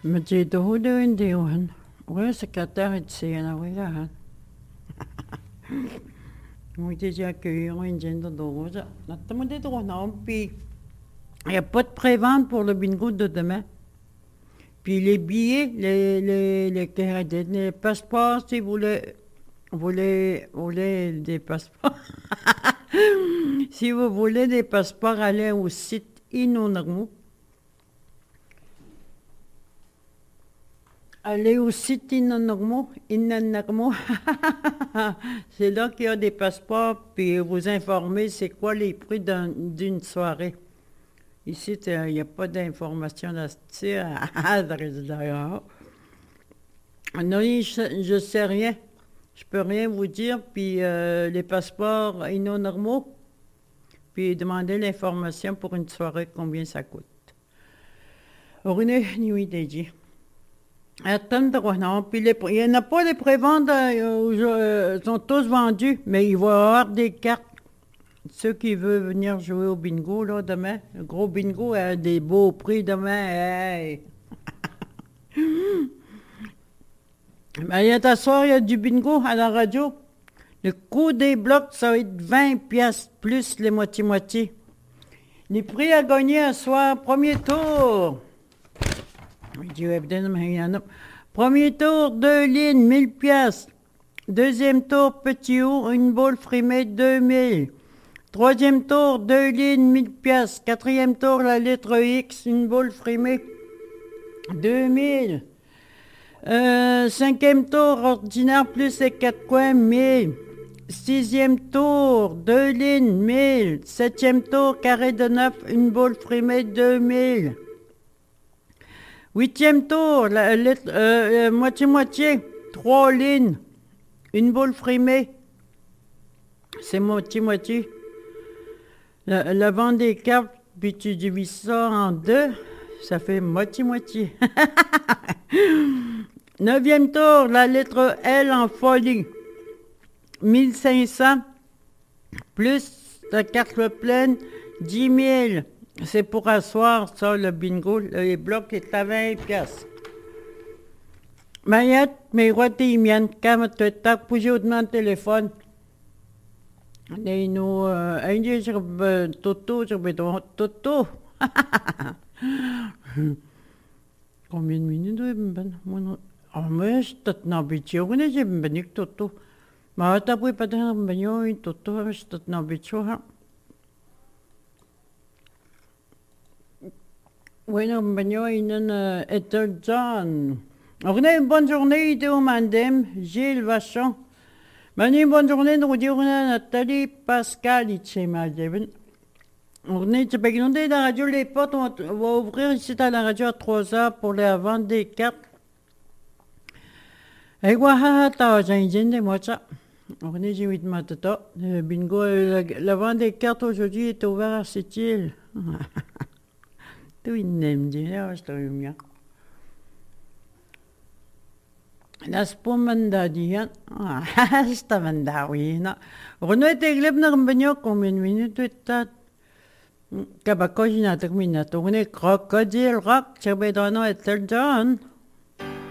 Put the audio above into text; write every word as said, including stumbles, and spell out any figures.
Mati tohudu indiuhan. Ue secrétaire tsiana wilahan. Muiti ja cueillir une genda d'orosa. Natamode droit puis il n'y a pas de prévente pour le bingo de demain. Puis les billets, les, les, les, les, les passeports, si vous voulez, vous voulez, vous voulez des passeports. Si vous voulez des passeports, allez au site Inonarmo. Allez au site Inonarmo. Inonarmo. C'est là qu'il y a des passeports, puis vous informer c'est quoi les prix d'une soirée. Ici, il n'y a pas d'informations là-dessus. Non, je ne sais rien. Je peux rien vous dire. Puis euh, les passeports normaux. Puis demander l'information pour une soirée, combien ça coûte. René, nuit dédiée. Attends, non. Puis les, il n'y en a pas de préventes, euh, sont tous vendus, mais il va y avoir des cartes. Ceux qui veulent venir jouer au bingo, là, demain, le gros bingo a des beaux prix demain. Hey. Mais il y a ta soirée, il y a du bingo à la radio. Le coût des blocs, ça va être vingt piastres plus les moitié-moitié. Les prix à gagner à soir, premier tour. Premier tour, deux lignes, mille piastres. Deuxième tour, petit haut, une boule frimée, deux mille. Troisième tour, deux lignes, mille piastres. Quatrième tour, la lettre X, une boule frimée, deux mille. Euh, cinquième tour, ordinaire plus les quatre coins, mille. Sixième tour, deux lignes, mille. Septième tour, carré de neuf, une boule frimée, deux mille. Huitième tour, la lettre euh, moitié-moitié, trois lignes, une boule frimée. C'est moitié-moitié. La, la vente des cartes, puis tu divises ça en deux, ça fait moitié-moitié. Neuvième tour, la lettre L en folie. mille cinq cents, plus la carte pleine, dix mille. C'est pour asseoir ça, le bingo. Les blocs est à vingt piastres. Mayat, mais rois t'imian, quand tu t'as posé au-devant téléphone. Et nous, un jour, je Toto, je vais devant Toto. Combien de minutes, ben, mon. Ah, mais je t'ai habitué, on est j'ai venu Toto. Mais t'as pris pas de baignon, Toto, je t'ai habitué. Oui, non, baignon, il y a Ethel John. On a une bonne journée, Idéo Mandem, Gilles Vachon. On a une bonne journée, nous disons Nathalie Pascal, il s'est mal devenu. On est dans la radio, les portes, on va ouvrir ici à la radio à trois heures pour la vente des cartes. Et voilà, j'ai un de moi ça. On est j'ai huit matins. Le bingo, la, la vente des cartes aujourd'hui est ouverte à cette île. Tout une aime dire, je te remercie. La spumanda diyan. Ah, sta mandawina. Runo ete gleb na kambanyo kung min minuto itat. Kabako jinatak minato. Runo crocodile rock. Sabi dono etel John.